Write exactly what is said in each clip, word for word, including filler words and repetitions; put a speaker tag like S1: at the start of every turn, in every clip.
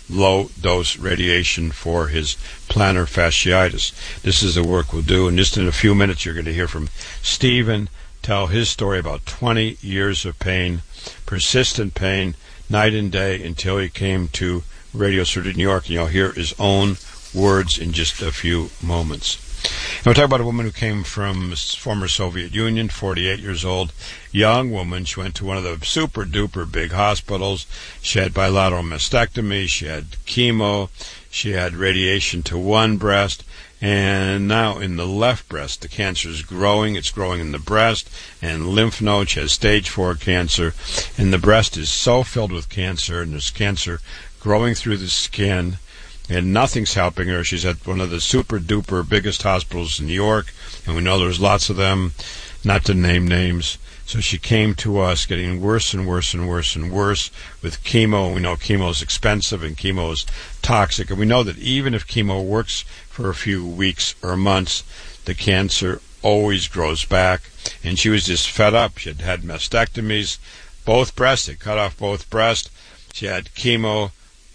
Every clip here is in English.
S1: low-dose radiation for his plantar fasciitis. This is the work we'll do, and just in a few minutes you're going to hear from Stephen tell his story about twenty years of pain, persistent pain, night and day, until he came to Radio Surgery New York, and you'll hear his own words in just a few moments. And we'll talk about a woman who came from the former Soviet Union, forty-eight years old, young woman. She went to one of the super-duper big hospitals. She had bilateral mastectomy. She had chemo. She had radiation to one breast. And now in the left breast, the cancer is growing. It's growing in the breast and lymph nodes. She has stage four cancer. And the breast is so filled with cancer, and there's cancer growing through the skin, and nothing's helping her. She's at one of the super-duper biggest hospitals in New York, and we know there's lots of them, not to name names. So she came to us getting worse and worse and worse and worse with chemo. We know chemo is expensive and chemo is toxic, and we know that even if chemo works for a few weeks or months, the cancer always grows back. And she was just fed up. She had had mastectomies, both breasts. They cut off both breasts. She had chemo,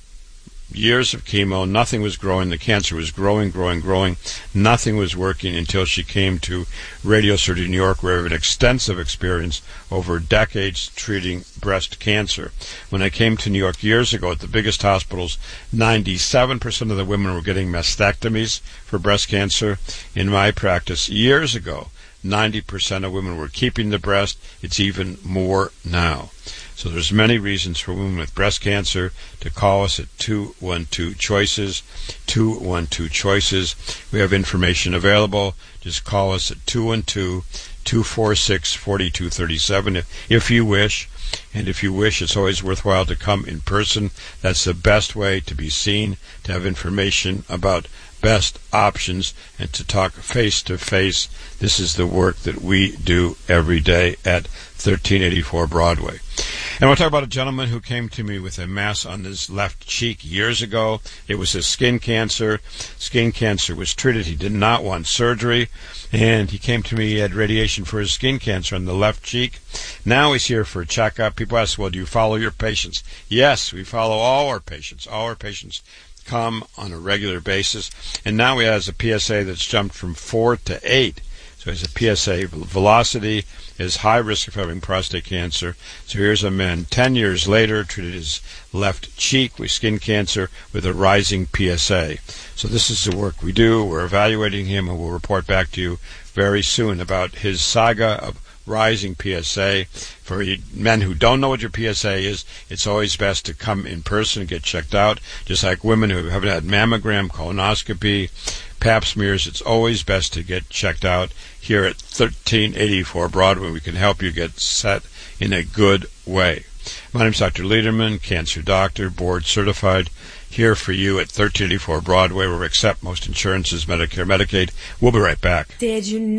S1: years of chemo, nothing was growing. The cancer was growing, growing, growing. Nothing was working until she came to Radio Surgery New York, where we have an extensive experience over decades treating breast cancer. When I came to New York years ago at the biggest hospitals, ninety-seven percent of the women were getting mastectomies for breast cancer. In my practice years ago, ninety percent of women were keeping the breast. It's even more now. So there's many reasons for women with breast cancer to call us at two one two choices, two one two choices. We have information available. Just call us at two one two, two four six, four two three seven if, if you wish. And if you wish, it's always worthwhile to come in person. That's the best way to be seen, to have information about best options, and to talk face-to-face. This is the work that we do every day at thirteen eighty-four Broadway. And we'll talk about a gentleman who came to me with a mass on his left cheek years ago. It was his skin cancer. Skin cancer was treated. He did not want surgery. And he came to me, he had radiation for his skin cancer on the left cheek. Now he's here for a checkup. People ask, well, do you follow your patients? Yes, we follow all our patients. All our patients come on a regular basis. And now he has a P S A that's jumped from four to eight. So he has a P S A velocity, his high risk of having prostate cancer. So here's a man ten years later, treated his left cheek with skin cancer with a rising P S A. So this is the work we do. We're evaluating him, and we'll report back to you very soon about his saga of rising P S A. For men who don't know what your P S A is, it's always best to come in person and get checked out. Just like women who haven't had mammogram, colonoscopy, pap smears, it's always best to get checked out. Here at thirteen eighty-four Broadway, we can help you get set in a good way. My name is Doctor Lederman, cancer doctor, board certified, here for you at thirteen eighty-four Broadway, where we accept most insurances, Medicare, Medicaid. We'll be right back.
S2: Did you know